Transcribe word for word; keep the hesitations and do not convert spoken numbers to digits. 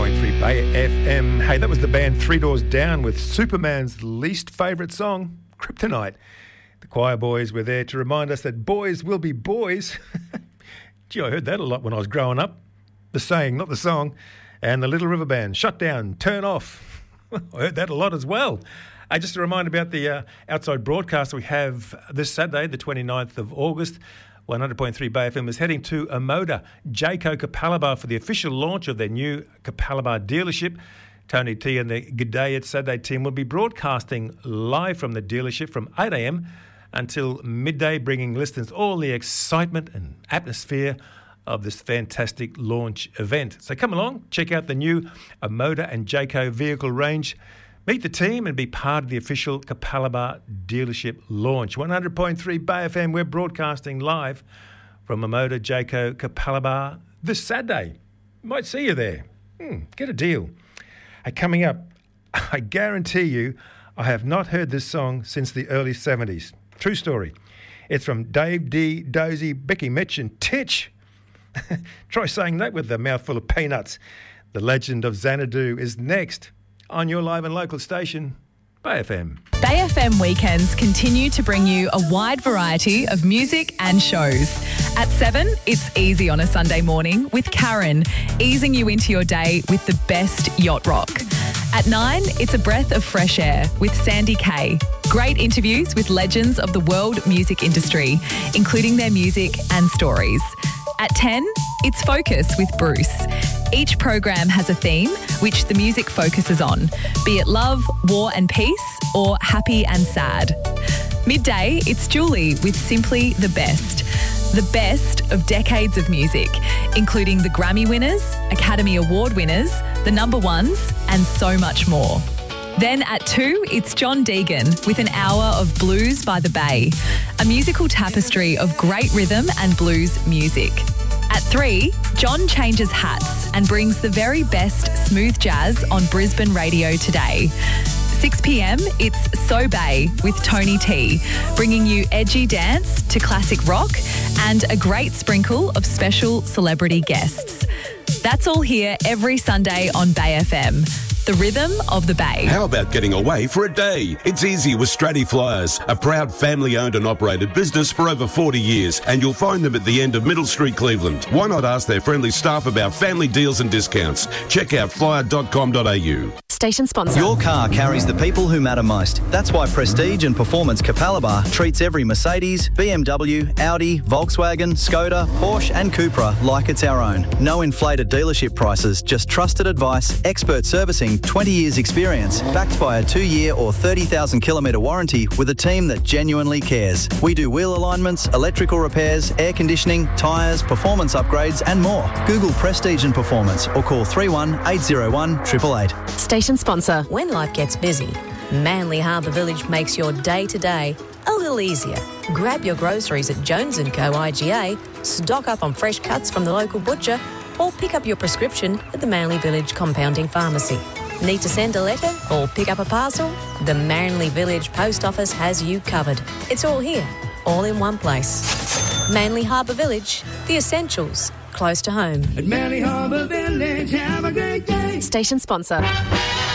point three Bay F M. Hey, that was the band Three Doors Down with Superman's least favourite song, Kryptonite. The choir boys were there to remind us that boys will be boys. Gee, I heard that a lot when I was growing up. The saying, not the song. And the Little River Band, shut down, turn off. I heard that a lot as well. Uh, just a reminder about the uh, outside broadcast we have this Saturday, the twenty-ninth of August. one hundred point three Bay F M is heading to Amoda, Jayco Capalaba for the official launch of their new Capalaba dealership. Tony T and the G'day It's Saturday team will be broadcasting live from the dealership from eight a.m. until midday, bringing listeners all the excitement and atmosphere of this fantastic launch event. So come along, check out the new Amoda and Jayco vehicle range, meet the team and be part of the official Capalaba dealership launch. one hundred point three Bay F M, we're broadcasting live from Amoda Jayco Capalaba this Saturday. Might see you there. Hmm, get a deal. Hey, coming up, I guarantee you I have not heard this song since the early seventies. True story. It's from Dave D, Dozy, Becky Mitch and Titch. Try saying that with a mouthful of peanuts. The legend of Xanadu is next on your live and local station, Bay F M. Bay F M weekends continue to bring you a wide variety of music and shows. At seven, it's Easy on a Sunday morning with Karen, easing you into your day with the best yacht rock. At nine, it's a breath of fresh air with Sandy Kay. Great interviews with legends of the world music industry, including their music and stories. At ten, it's Focus with Bruce. Each program has a theme which the music focuses on, be it love, war and peace, or happy and sad. Midday, it's Julie with Simply the Best. The best of decades of music, including the Grammy winners, Academy Award winners, the number ones, and so much more. Then at two, it's John Deegan with an hour of Blues by the Bay, a musical tapestry of great rhythm and blues music. At three, John changes hats and brings the very best smooth jazz on Brisbane radio today. six p.m, it's So Bay with Tony T, bringing you edgy dance to classic rock and a great sprinkle of special celebrity guests. That's all here every Sunday on Bay F M. The rhythm of the Bay. How about getting away for a day? It's easy with Stratty Flyers, a proud family-owned and operated business for over forty years, and you'll find them at the end of Middle Street, Cleveland. Why not ask their friendly staff about family deals and discounts? Check out flyer dot com dot a u. Station sponsor. Your car carries the people who matter most. That's why Prestige and Performance Capalaba treats every Mercedes, B M W, Audi, Volkswagen, Skoda, Porsche and Cupra like it's our own. No inflated dealership prices, just trusted advice, expert servicing, twenty years experience, backed by a two-year or thirty thousand kilometre warranty with a team that genuinely cares. We do wheel alignments, electrical repairs, air conditioning, tyres, performance upgrades and more. Google Prestige and Performance or call three one eight zero one eight eight eight. Station sponsor. When life gets busy, Manly Harbour Village makes your day-to-day a little easier. Grab your groceries at Jones and Co I G A, stock up on fresh cuts from the local butcher, or pick up your prescription at the Manly Village Compounding Pharmacy. Need to send a letter or pick up a parcel? The Manly Village Post Office has you covered. It's all here, all in one place. Manly Harbour Village, the essentials, close to home. At Manly Harbour Village, have a great day. Station sponsor.